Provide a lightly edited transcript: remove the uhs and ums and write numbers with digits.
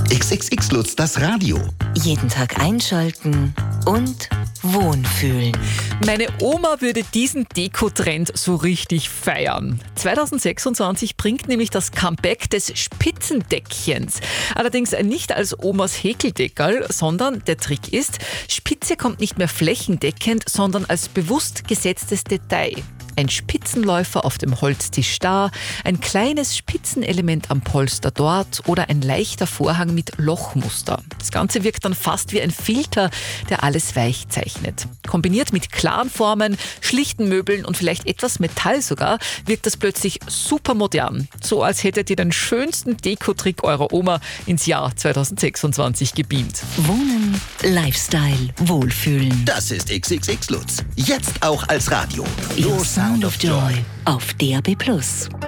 XXX Lutz, das Radio. Jeden Tag einschalten und wohnfühlen. Meine Oma würde diesen Dekotrend so richtig feiern. 2026 bringt nämlich das Comeback des Spitzendeckchens. Allerdings nicht als Omas Häkeldeckerl, sondern der Trick ist, Spitze kommt nicht mehr flächendeckend, sondern als bewusst gesetztes Detail. Ein Spitzenläufer auf dem Holztisch da, ein kleines Spitzenelement am Polster dort oder ein leichter Vorhang mit Lochmuster. Das Ganze wirkt dann fast wie ein Filter, der alles weich zeichnet. Kombiniert mit klaren Formen, schlichten Möbeln und vielleicht etwas Metall sogar, wirkt das plötzlich super modern. So als hättet ihr den schönsten Dekotrick eurer Oma ins Jahr 2026 gebeamt. Wohnen, Lifestyle, Wohlfühlen. Das ist XXX Lutz. Jetzt auch als Radio. Your Sound of Joy auf DAB+.